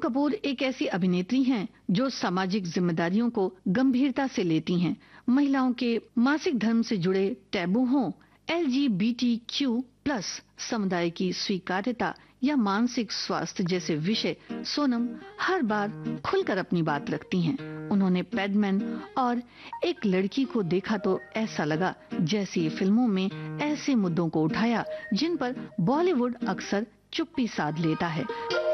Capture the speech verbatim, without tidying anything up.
कपूर एक ऐसी अभिनेत्री हैं जो सामाजिक जिम्मेदारियों को गंभीरता से लेती हैं। महिलाओं के मासिक धर्म से जुड़े टैबू हों, L G B T Q plus समुदाय की स्वीकार्यता या मानसिक स्वास्थ्य जैसे विषय, सोनम हर बार खुलकर अपनी बात रखती हैं। उन्होंने पैडमैन और एक लड़की को देखा तो ऐसा लगा जैसी फिल्मों में ऐसे मुद्दों को उठाया जिन पर बॉलीवुड अक्सर चुप्पी साध लेता है।